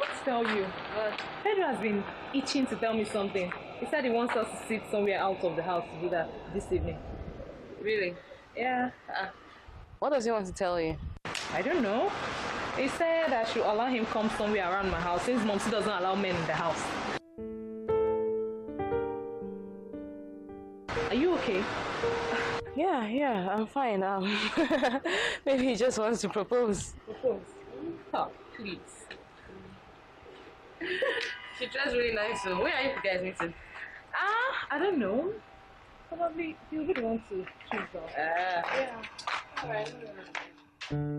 forgot to tell you. Pedro has been itching to tell me something. He said he wants us to sit somewhere out of the house to do that this evening. Really? Yeah. What does he want to tell you? I don't know. He said I should allow him come somewhere around my house since Momsy doesn't allow men in the house. Are you okay? Yeah, I'm fine. Maybe he just wants to propose. Propose? Oh, please. She dressed really nice. So where are you guys meeting? I don't know. Probably he would want to choose though. Yeah. Yeah. Alright.